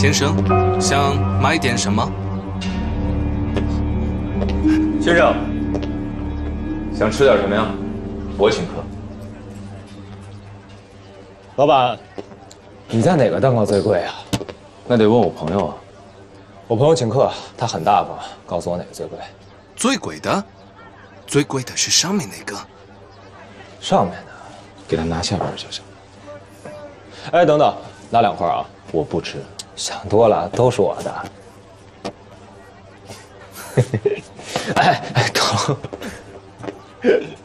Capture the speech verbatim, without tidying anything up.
先生，想买点什么？ 先生，想吃点什么呀？我请客。 老板，你家哪个蛋糕最贵啊？ 那得问我朋友啊。 我朋友请客，他很大方，告诉我哪个最贵。 最贵的，最贵的是上面那个。 上面的， 给他拿下边就行。 哎，等等，拿两块啊！ 我不吃。 想多了，都是我的。哎哎，疼。